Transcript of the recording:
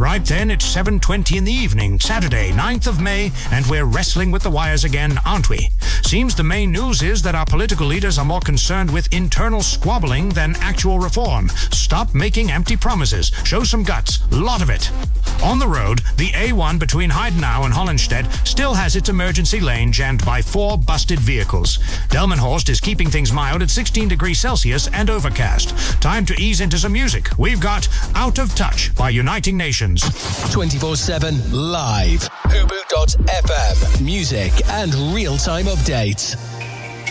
Right then, it's 7:20 in the evening, Saturday, 9th of May, and we're wrestling with the wires again, aren't we? Seems the main news is that our political leaders are more concerned with internal squabbling than actual reform. Stop making empty promises. Show some guts. Lot of it. On the road, the A1 between Heidenau and Hollenstedt still has its emergency lane jammed by 4 busted vehicles. Delmenhorst is keeping things mild at 16 degrees Celsius and overcast. Time to ease into some music. We've got Out of Touch by Uniting Nations. 24/7 live. Hubu.fm. Music and real-time updates.